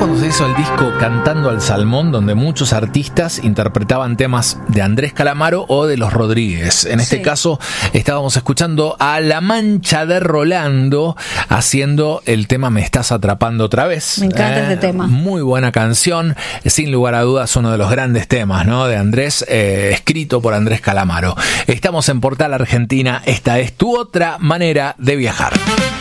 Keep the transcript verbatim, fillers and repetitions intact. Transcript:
cuando se hizo el disco Cantando al Salmón, donde muchos artistas interpretaban temas de Andrés Calamaro o de Los Rodríguez. En este sí. caso estábamos escuchando a La Mancha de Rolando haciendo el tema Me Estás Atrapando Otra Vez. Me encanta eh, este tema. Muy buena canción, sin lugar a dudas uno de los grandes temas, ¿no? De Andrés, eh, escrito por Andrés Calamaro. Estamos en Portal Argentina, esta es tu otra manera de viajar.